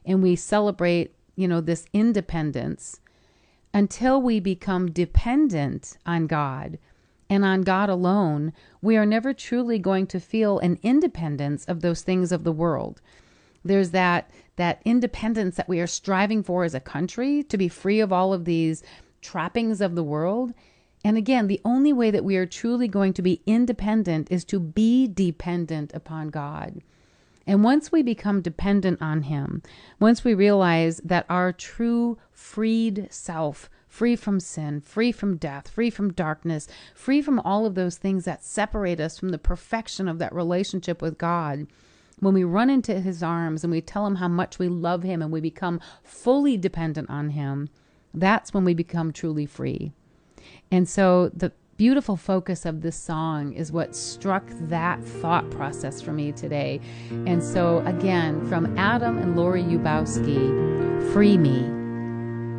and we celebrate, this independence, until we become dependent on God and on God alone, we are never truly going to feel an independence of those things of the world. There's that independence that we are striving for as a country, to be free of all of these trappings of the world. And again, the only way that we are truly going to be independent is to be dependent upon God. And once we become dependent on Him, once we realize that our true freed self, free from sin, free from death, free from darkness, free from all of those things that separate us from the perfection of that relationship with God, when we run into His arms and we tell Him how much we love Him and we become fully dependent on Him, that's when we become truly free. And so the beautiful focus of this song is what struck that thought process for me today. And so again, from Adam and Lori Yubowski, Free Me.